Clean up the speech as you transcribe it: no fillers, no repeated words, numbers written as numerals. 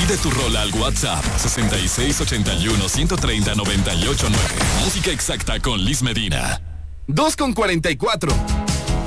Pide tu rola al WhatsApp 6681-130-989. Música exacta con Liz Medina. 2:44.